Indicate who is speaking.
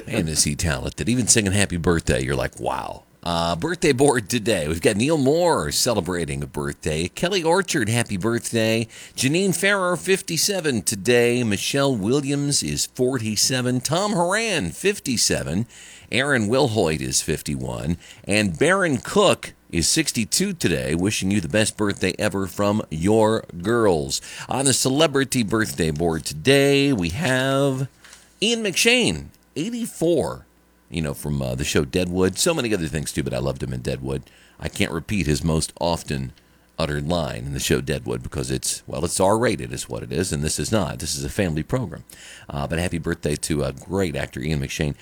Speaker 1: Man, is he talented. Even singing happy birthday, you're like, wow. Birthday board today. We've got Neil Moore celebrating a birthday. Kelly Orchard, happy birthday. Janine Farrer, 57 today. Michelle Williams is 47. Tom Horan, 57. Aaron Wilhoit is 51. And Baron Cook is 62 today. Wishing you the best birthday ever from your girls. On the celebrity birthday board today, we have Ian McShane, 84. From the show Deadwood. So many other things, too, but I loved him in Deadwood. I can't repeat his most often uttered line in the show Deadwood because it's R-rated is what it is, and this is not. This is a family program. But happy birthday to a great actor, Ian McShane.